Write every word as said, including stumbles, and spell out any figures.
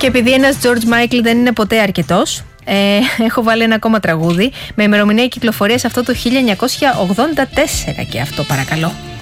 Και επειδή ένας George Michael δεν είναι ποτέ αρκετός, ε, έχω βάλει ένα ακόμα τραγούδι με ημερομηνία κυκλοφορίας αυτό το χίλια εννιακόσια ογδόντα τέσσερα και αυτό παρακαλώ.